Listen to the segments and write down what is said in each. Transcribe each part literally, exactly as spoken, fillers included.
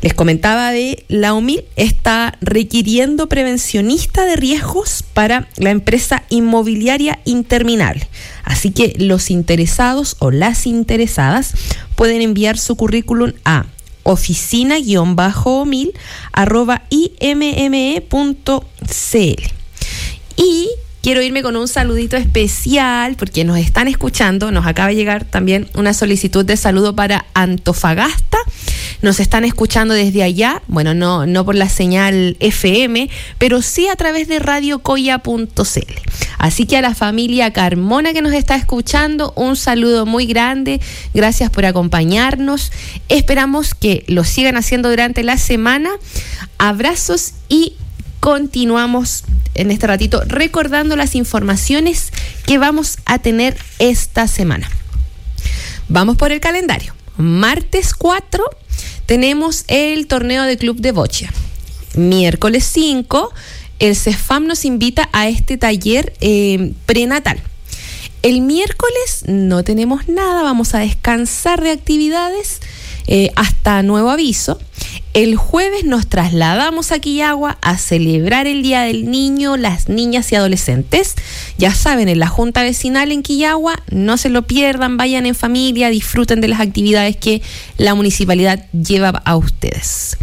Les comentaba de la U M I L está requiriendo prevencionista de riesgos para la empresa inmobiliaria Interminable. Así que los interesados o las interesadas pueden enviar su currículum a oficina-omil arroba imme punto cl. Y quiero irme con un saludito especial porque nos están escuchando. Nos acaba de llegar también una solicitud de saludo para Antofagasta. Nos están escuchando desde allá, bueno, no, no por la señal F M, pero sí a través de radio coya punto cl. Así que a la familia Carmona que nos está escuchando, un saludo muy grande. Gracias por acompañarnos. Esperamos que lo sigan haciendo durante la semana. Abrazos y continuamos en este ratito recordando las informaciones que vamos a tener esta semana. Vamos por el calendario. Martes cuatro tenemos el torneo de Club de Bocha. Miércoles cinco, el CEFAM nos invita a este taller eh, prenatal. El miércoles no tenemos nada, vamos a descansar de actividades eh, hasta nuevo aviso. El jueves nos trasladamos a Quillagua a celebrar el Día del Niño, las niñas y adolescentes. Ya saben, en la Junta Vecinal en Quillagua, no se lo pierdan, vayan en familia, disfruten de las actividades que la municipalidad lleva a ustedes.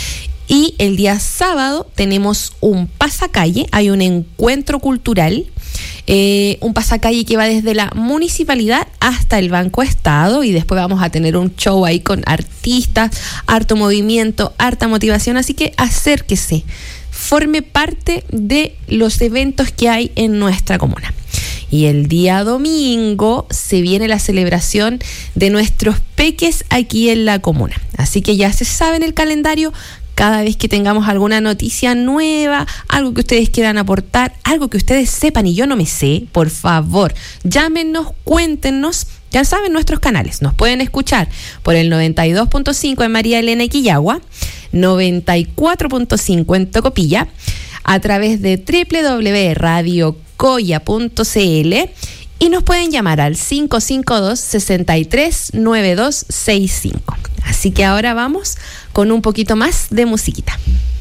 Y el día sábado tenemos un pasacalle, hay un encuentro cultural, eh, un pasacalle que va desde la municipalidad hasta el Banco Estado, y después vamos a tener un show ahí con artistas, harto movimiento, harta motivación, así que acérquese, forme parte de los eventos que hay en nuestra comuna. Y el día domingo se viene la celebración de nuestros peques aquí en la comuna, así que ya se sabe en el calendario. Cada vez que tengamos alguna noticia nueva, algo que ustedes quieran aportar, algo que ustedes sepan y yo no me sé, por favor, llámenos, cuéntenos. Ya saben nuestros canales, nos pueden escuchar por el noventa y dos punto cinco en María Elena y Quillagua, noventa y cuatro punto cinco en Tocopilla, a través de doble u doble u doble u punto radio coya punto cl, y nos pueden llamar al cinco cinco dos, seis tres, nueve dos seis cinco. Así que ahora vamos con un poquito más de musiquita.